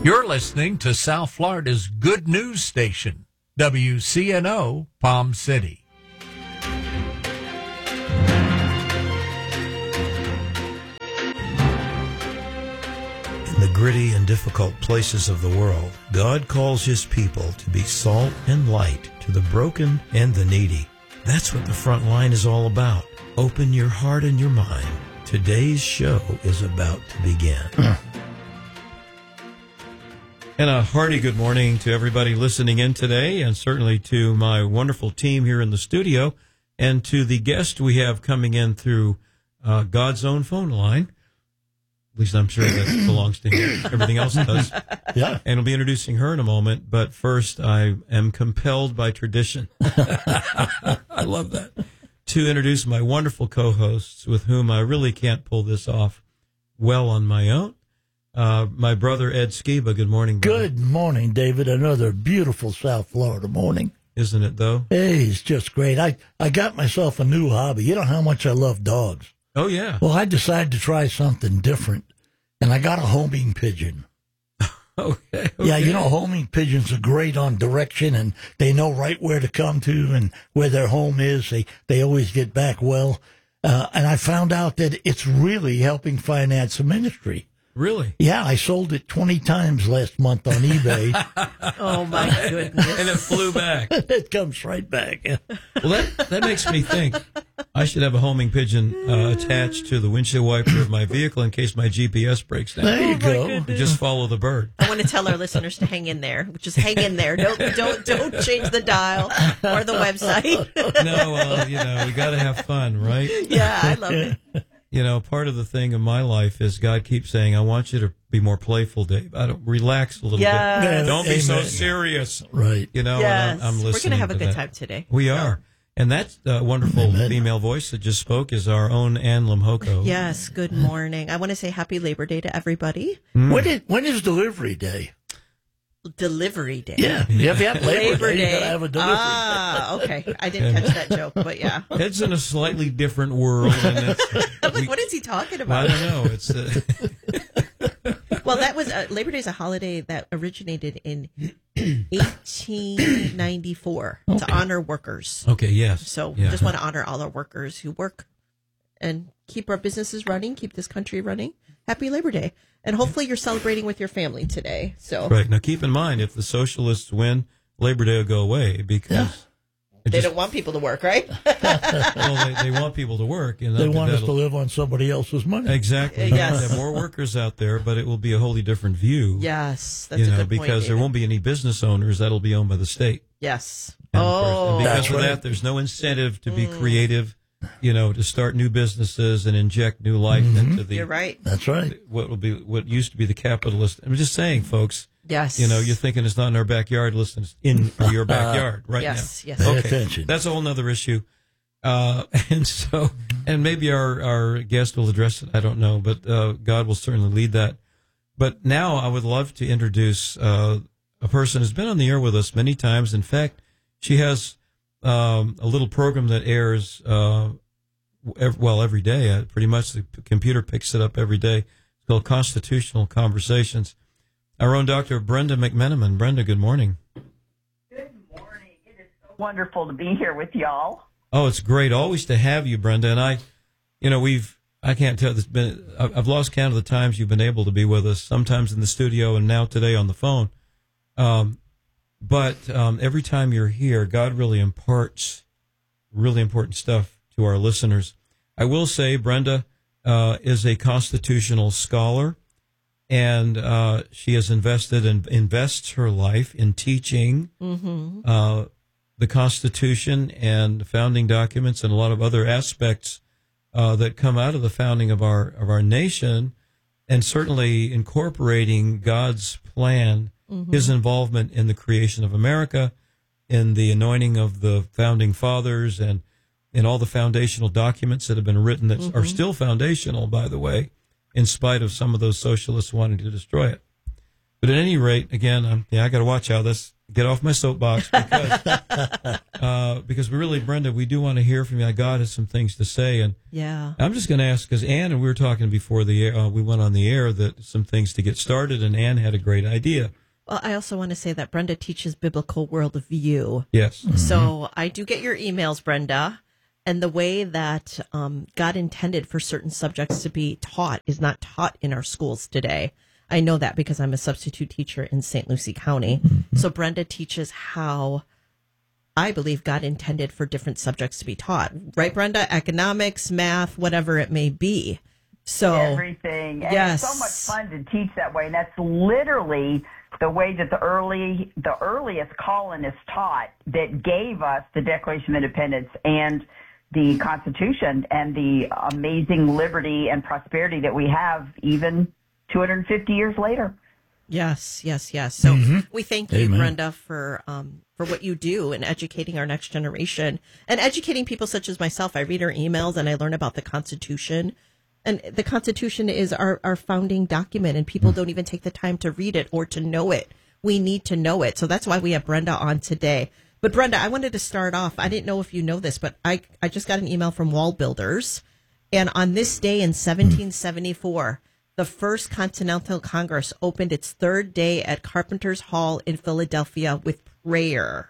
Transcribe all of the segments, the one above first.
You're listening to South Florida's good news station, WCNO Palm City. In the gritty and difficult places of the world, God calls his people to be salt and light to the broken and the needy. That's what the front line is all about. Open your heart and your mind. Today's show is about to begin. And a hearty good morning to everybody listening in today, and certainly to my wonderful team here in the studio, and to the guest we have coming in through God's own phone line. At least I'm sure that belongs to him. Everything else does. Yeah. And we'll be introducing her in a moment, but first I am compelled by tradition. I love that. To introduce my wonderful co-hosts with whom I really can't pull this off well on my own. My brother, Ed Skiba. Good morning, brother. Good morning, David. Another beautiful South Florida morning. Isn't it, though? Hey, it's just great. I got myself a new hobby. You know how much I love dogs. Oh, yeah. Well, I decided to try something different, and I got a homing pigeon. Okay. Yeah, you know, homing pigeons are great on direction, and they know right where to come to and where their home is. They always get back well. And I found out that it's really helping finance a ministry. Really? Yeah, I sold it 20 times last month on eBay. Oh, my goodness. And it flew back. It comes right back. Well, that makes me think I should have a homing pigeon attached to the windshield wiper of my vehicle in case my GPS breaks down. There you go. And just follow the bird. I want to tell our listeners to hang in there. Just hang in there. Don't change the dial or the website. No, we got to have fun, right? Yeah, I love it. You know, part of the thing in my life is God keeps saying, I want you to be more playful, Dave. Relax a little bit. Don't be so serious. Right. You know, yes. and I'm listening. We're going to have a good that. time today. We are. And that wonderful female voice that just spoke is our own Ann Limhoko. Yes, good morning. I want to say happy Labor Day to everybody. When is delivery day? Delivery Day. Yeah. If you have Labor Day, you got to have a delivery okay. I didn't catch that joke, but yeah. Ed's in a slightly different world. And I'm like, what is he talking about? I don't know. It's well, that was Labor Day is a holiday that originated in 1894 to honor workers. Okay, yes. So we just want to honor all our workers who work and keep our businesses running, keep this country running. Happy Labor Day. And hopefully you're celebrating with your family today. So right. Now, keep in mind, if the socialists win, Labor Day will go away because they don't want people to work, right? Well, they want people to work. And they want us to live on somebody else's money. Exactly. Yes. There are more workers out there, but it will be a wholly different view. Yes, that's a good point, because there won't be any business owners. That'll be owned by the state. Yes. And because of right. that, there's no incentive to be creative, to start new businesses and inject new life into the. You're right. That's right. What used to be the capitalist. I'm just saying, folks. Yes. You're thinking it's not in our backyard. Listen, it's in your backyard right now. Yes. Pay attention. That's a whole nother issue. And maybe our guest will address it. I don't know, but God will certainly lead that. But now I would love to introduce a person who's been on the air with us many times. In fact, she has a little program that airs every day. Pretty much the computer picks it up every day. It's called Constitutional Conversations. Our own Dr. Brenda McMenamin. Brenda, good morning. Good morning. It is so wonderful to be here with y'all. Oh, it's great always to have you, Brenda. And I can't tell. I've lost count of the times you've been able to be with us. Sometimes in the studio, and now today on the phone. But every time you're here, God really imparts really important stuff to our listeners. I will say, Brenda is a constitutional scholar. And she has invested and invests her life in teaching the Constitution and the founding documents and a lot of other aspects that come out of the founding of our nation, and certainly incorporating God's plan, his involvement in the creation of America, in the anointing of the founding fathers, and in all the foundational documents that have been written that are still foundational, by the way, in spite of some of those socialists wanting to destroy it. But at any rate, again, I got to watch how this get off my soapbox because we really, Brenda, we do want to hear from you. God has some things to say, and Yeah. I'm just going to ask because Ann and we were talking before the air, we went on the air that some things to get started, and Ann had a great idea. Well, I also want to say that Brenda teaches biblical worldview. Yes. So I do get your emails, Brenda. And the way that God intended for certain subjects to be taught is not taught in our schools today. I know that because I'm a substitute teacher in St. Lucie County. So Brenda teaches how I believe God intended for different subjects to be taught. Right, Brenda? Economics, math, whatever it may be. So Everything. And yes. it's so much fun to teach that way. And that's literally the way that the earliest colonists taught that gave us the Declaration of Independence and the Constitution and the amazing liberty and prosperity that we have even 250 years later. Yes. So we thank you, Amen. Brenda, for what you do in educating our next generation and educating people such as myself. I read her emails and I learn about the Constitution. And the Constitution is our founding document, and people don't even take the time to read it or to know it. We need to know it. So that's why we have Brenda on today. But Brenda, I wanted to start off. I didn't know if you know this, but I just got an email from Wall Builders. And on this day in 1774, the First Continental Congress opened its third day at Carpenter's Hall in Philadelphia with prayer.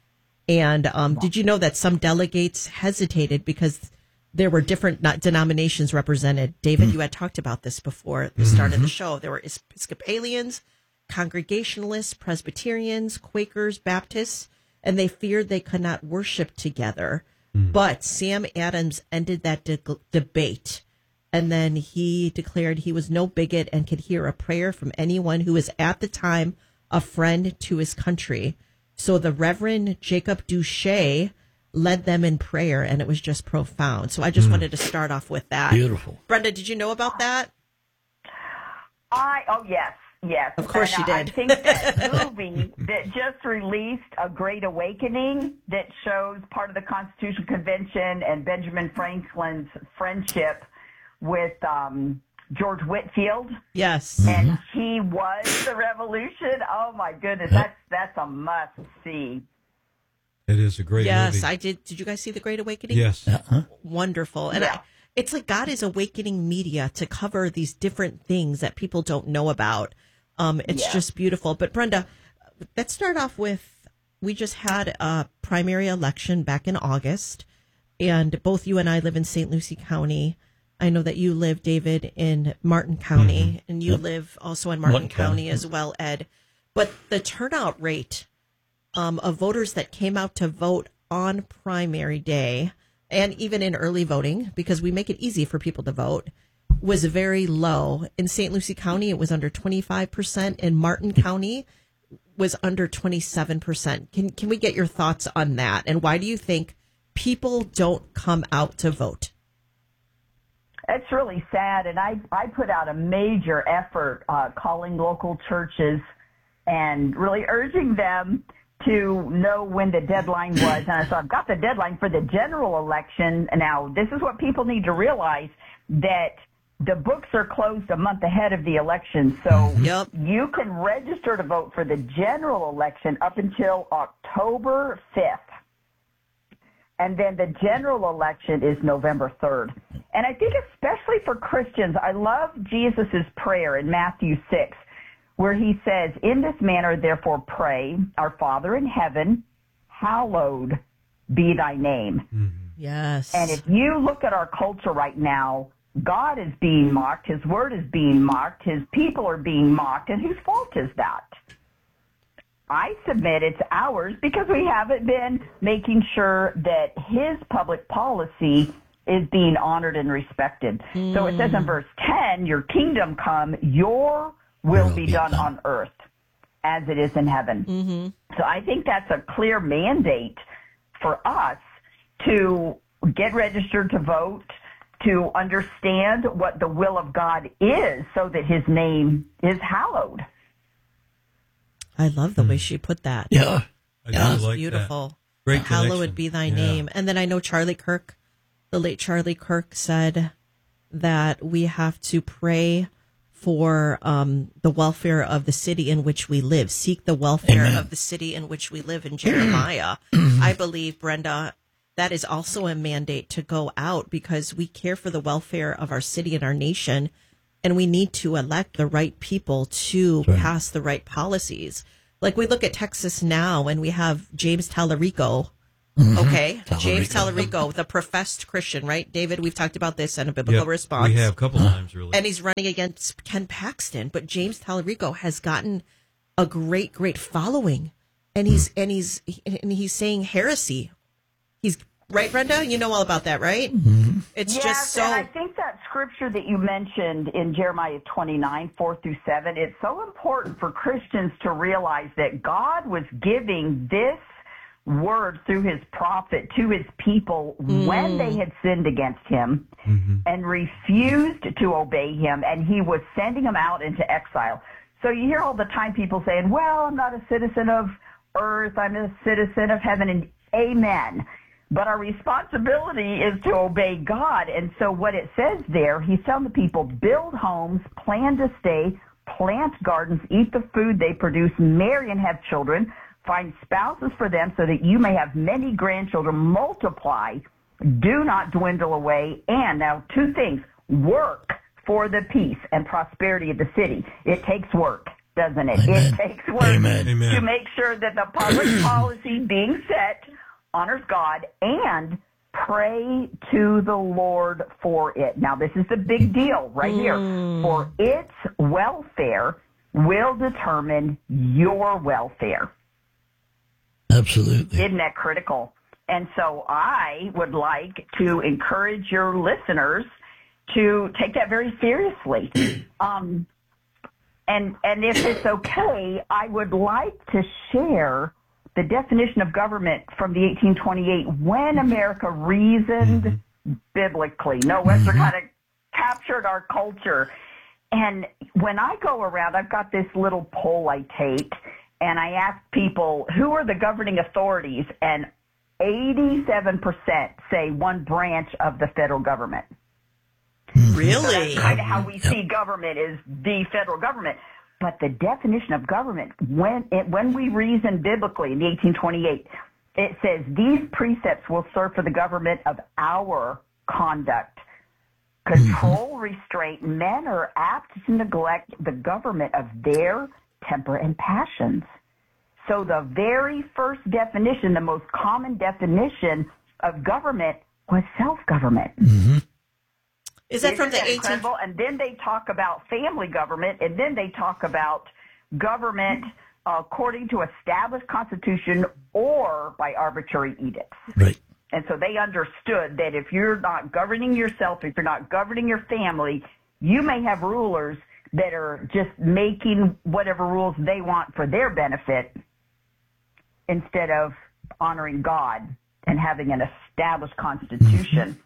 And did you know that some delegates hesitated because there were different denominations represented? David, you had talked about this before at the start of the show. There were Episcopalians, Congregationalists, Presbyterians, Quakers, Baptists, and they feared they could not worship together. But Sam Adams ended that debate, and then he declared he was no bigot and could hear a prayer from anyone who was at the time a friend to his country. So the Reverend Jacob Duché led them in prayer, and it was just profound. So I just wanted to start off with that. Beautiful. Brenda, did you know about that? Yes. Of course and you I did. think that movie that just released, A Great Awakening, that shows part of the Constitutional Convention and Benjamin Franklin's friendship with George Whitefield. Yes. And he was the revolution. Oh, my goodness. That's a must-see. It is a great Yes, movie. I did. Did you guys see The Great Awakening? Yes. Wonderful. And Yeah. it's like God is awakening media to cover these different things that people don't know about. It's just beautiful. But Brenda, let's start off with, we just had a primary election back in August, and both you and I live in St. Lucie County. I know that you live, David, in Martin County, and you live also in Martin County as well, Ed. But the turnout rate of voters that came out to vote on primary day, and even in early voting, because we make it easy for people to vote, was very low. In St. Lucie County, it was under 25%. In Martin County, was under 27%. Can we get your thoughts on that? And why do you think people don't come out to vote? It's really sad, and I put out a major effort calling local churches and really urging them to know when the deadline was. And so I've got the deadline for the general election. Now, this is what people need to realize, that the books are closed a month ahead of the election. So you can register to vote for the general election up until October 5th. And then the general election is November 3rd. And I think especially for Christians, I love Jesus' prayer in Matthew 6, where he says, "In this manner, therefore, pray, our Father in heaven, hallowed be thy name." Yes. And if you look at our culture right now, God is being mocked, his word is being mocked, his people are being mocked, and whose fault is that? I submit it's ours because we haven't been making sure that his public policy is being honored and respected. So it says in verse 10, "Your kingdom come, your will be done on earth as it is in heaven." So I think that's a clear mandate for us to get registered to vote, to understand what the will of God is so that his name is hallowed. I love the way she put that. Yeah. I That's do like beautiful. that. Great Hallowed connection. be thy Yeah. name. And then I know Charlie Kirk, the late Charlie Kirk, said that we have to pray for the welfare of the city in which we live. Seek the welfare of the city in which we live in Jeremiah. I believe, Brenda, that is also a mandate to go out because we care for the welfare of our city and our nation, and we need to elect the right people to pass the right policies. Like we look at Texas now, and we have James Tallarico. Okay, James Tallarico, the professed Christian, right? David, we've talked about this in a biblical response. We have a couple times, really. And he's running against Ken Paxton, but James Tallarico has gotten a great following, and he's saying heresy. He's right, Brenda. You know all about that, right? Mm-hmm. It's yes, just so. And I think that scripture that you mentioned in Jeremiah 29, 4-7, it's so important for Christians to realize that God was giving this word through his prophet to his people when they had sinned against him and refused to obey him, and he was sending them out into exile. So you hear all the time people saying, well, I'm not a citizen of earth, I'm a citizen of heaven, and amen. But our responsibility is to obey God. And so what it says there, he's telling the people, build homes, plan to stay, plant gardens, eat the food they produce, marry and have children, find spouses for them so that you may have many grandchildren, multiply, do not dwindle away. And now 2 things, work for the peace and prosperity of the city. It takes work, doesn't it? Amen. It takes work Amen. to make sure that the public policy being set honors God, and pray to the Lord for it. Now, this is the big deal right here. For its welfare will determine your welfare. Absolutely. Isn't that critical? And so I would like to encourage your listeners to take that very seriously. And if it's okay, I would like to share the definition of government from the 1828 when America reasoned biblically. No Western kind of captured our culture. And when I go around, I've got this little poll I take, and I ask people, who are the governing authorities? And 87% say one branch of the federal government. Really? So that's kind of how we see government is the federal government. But the definition of government, when we reason biblically in the 1828, it says these precepts will serve for the government of our conduct. Control, restraint. Men are apt to neglect the government of their temper and passions. So the very first definition, the most common definition of government was self-government. Is that from the 18th? And then they talk about family government, and then they talk about government according to established constitution or by arbitrary edicts. Right. And so they understood that if you're not governing yourself, if you're not governing your family, you may have rulers that are just making whatever rules they want for their benefit instead of honoring God and having an established constitution.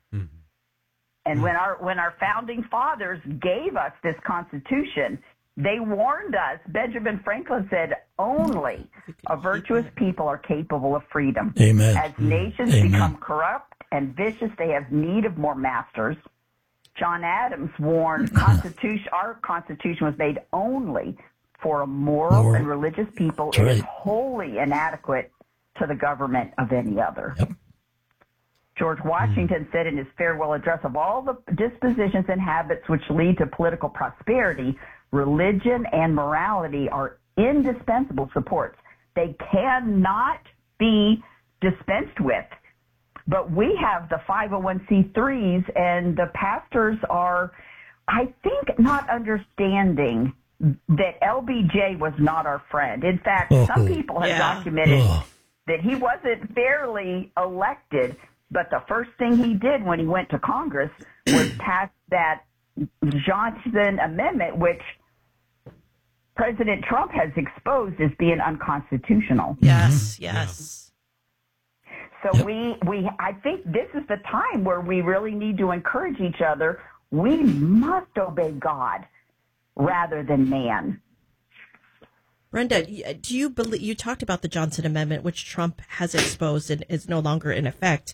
And when our founding fathers gave us this Constitution, they warned us. Benjamin Franklin said, only a virtuous people are capable of freedom. Amen. As nations become corrupt and vicious, they have need of more masters. John Adams warned, our Constitution was made only for a moral and religious people. It is wholly inadequate to the government of any other. Yep. George Washington said in his farewell address, of all the dispositions and habits which lead to political prosperity, religion and morality are indispensable supports. They cannot be dispensed with. But we have the 501c3s, and the pastors are, I think, not understanding that LBJ was not our friend. In fact, some people have documented that he wasn't fairly elected. But the first thing he did when he went to Congress was pass that Johnson Amendment, which President Trump has exposed as being unconstitutional. Yes. So I think this is the time where we really need to encourage each other. We must obey God rather than man. Brenda, do you believe, you talked about the Johnson Amendment, which Trump has exposed and is no longer in effect.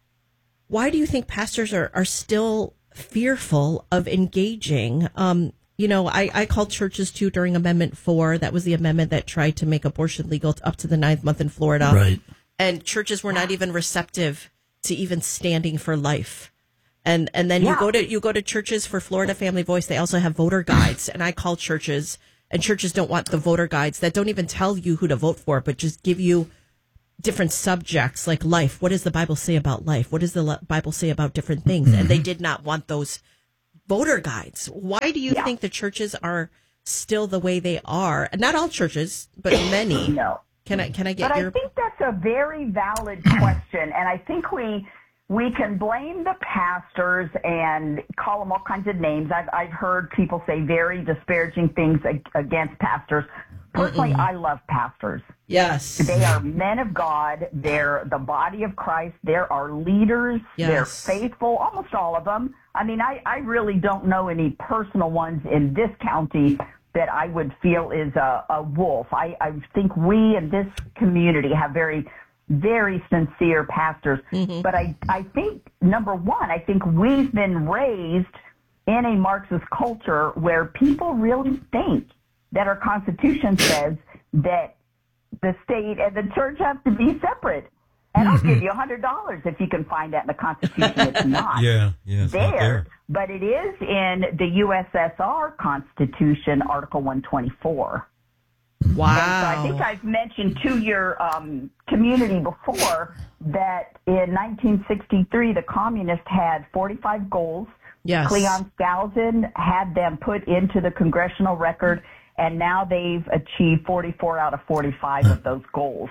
Why do you think pastors are still fearful of engaging I called churches too during Amendment 4. That was the amendment that tried to make abortion legal up to the 9th month in Florida. Right. And churches were not even receptive to even standing for life. And then you go to churches for Florida Family Voice. They also have voter guides. And I call churches, and churches don't want the voter guides that don't even tell you who to vote for, but just give you different subjects like life. What does the Bible say about life? What does the Bible say about different things? Mm-hmm. And they did not want those voter guides. Why do you think the churches are still the way they are? Not all churches, but many. No. Can I get but your... I think that's a very valid question, and I think we can blame the pastors and call them all kinds of names. I've heard people say very disparaging things against pastors. Personally, I love pastors. Yes. They are men of God. They're the body of Christ. They're our leaders. Yes. They're faithful, almost all of them. I mean, I really don't know any personal ones in this county that I would feel is a wolf. I think we in this community have very, very sincere pastors. Mm-hmm. But I think, number one, I think we've been raised in a Marxist culture where people really think that our Constitution says that the state and the church have to be separate. And I'll give you $100 if you can find that in the Constitution. It's not it's there, not there. But it is in the USSR Constitution, Article 124. Wow. And so I think I've mentioned to your community before that in 1963, the communists had 45 goals. Yes. Cleon Skousen had them put into the congressional record, and now they've achieved 44 out of 45 of those goals.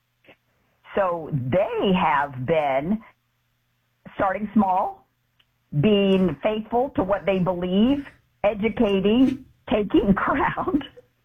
So they have been starting small, being faithful to what they believe, educating, taking ground.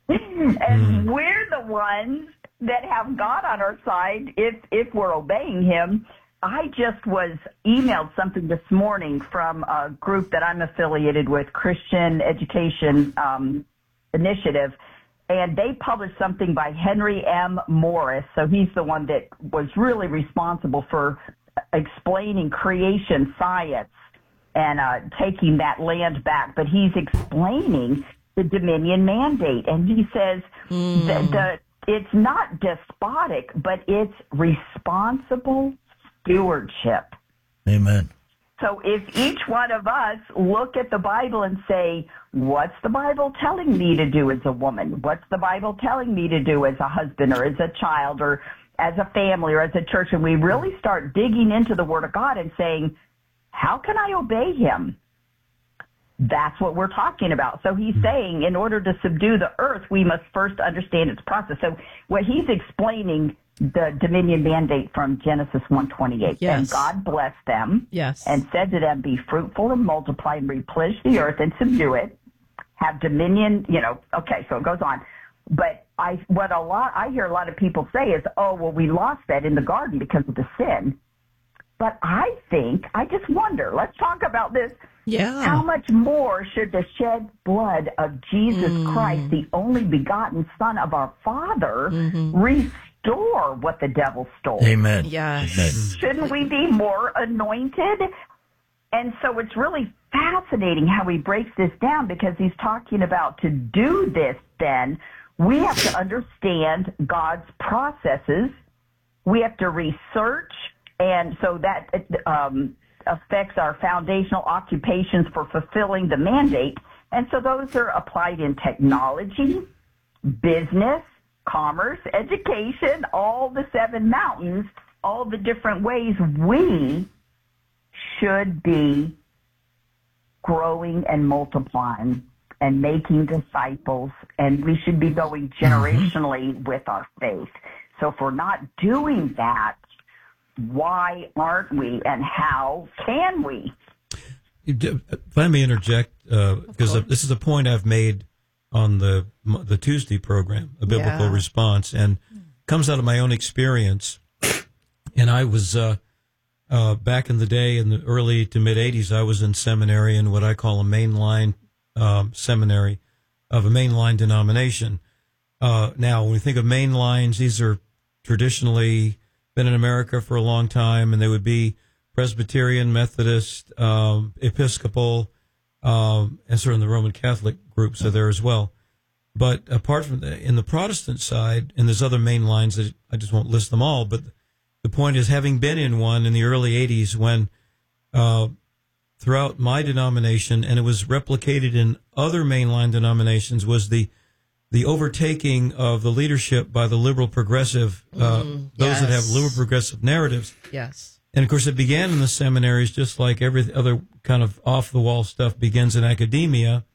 And we're the ones that have God on our side if we're obeying him. I just was emailed something this morning from a group that I'm affiliated with, Christian Education Initiative, and they published something by Henry M. Morris. So he's the one that was really responsible for explaining creation science and taking that land back. But he's explaining the Dominion Mandate, and he says that it's not despotic, but it's responsible stewardship. Amen. So if each one of us look at the Bible and say, what's the Bible telling me to do as a woman? What's the Bible telling me to do as a husband or as a child or as a family or as a church? And we really start digging into the Word of God and saying, how can I obey him? That's what we're talking about. So he's saying in order to subdue the earth, we must first understand its process. So what he's explaining, the Dominion Mandate from Genesis 1:28. Yes. And God blessed them and said to them, be fruitful and multiply and replenish the earth and subdue it. Have dominion, okay, so it goes on. But I hear a lot of people say is, oh, well, we lost that in the garden because of the sin. But I just wonder, let's talk about this. Yeah. How much more should the shed blood of Jesus Christ, the only begotten Son of our Father, restore what the devil stole? Amen. Yes. Amen. Shouldn't we be more anointed? And so it's really fascinating how he breaks this down, because he's talking about to do this, then we have to understand God's processes. We have to research, and so that affects our foundational occupations for fulfilling the mandate. And so those are applied in technology, business, commerce, education, all the 7 mountains, all the different ways we should be growing and multiplying and making disciples, and we should be going generationally with our faith. So if we're not doing that, why aren't we, and how can we? If I may interject, because this is a point I've made on the Tuesday program, A Biblical Response, and comes out of my own experience. And I was, back in the day, in the early to mid-'80s, I was in seminary in what I call a mainline seminary of a mainline denomination. Now, when we think of mainlines, these are traditionally been in America for a long time, and they would be Presbyterian, Methodist, Episcopal, and certainly the Roman Catholic groups are there as well. But apart from that, in the Protestant side, and there's other main lines that I just won't list them all, but the point is, having been in one in the early 80s when throughout my denomination, and it was replicated in other mainline denominations, was the overtaking of the leadership by the liberal progressive, those that have liberal progressive narratives. Yes. And of course, it began in the seminaries, just like every other kind of off the wall stuff begins in academia.